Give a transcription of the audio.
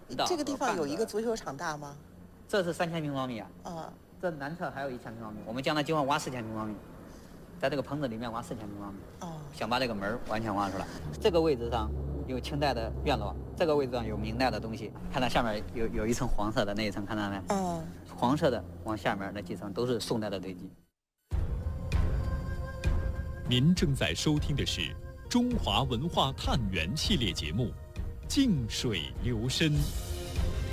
这个地方有一个足球场大吗？ 这是3000平方米啊。 啊。 这南侧还有1000平方米，我们将来计划挖4000平方米，在这个棚子里面挖4000平方米。想把这个门完全挖出来。这个位置上有清代的院落，这个位置上有明代的东西。看到下面有一层黄色的那一层，看到没？黄色的往下面那几层都是宋代的堆积。 您正在收听的是中华文化探源系列节目《静水流深》。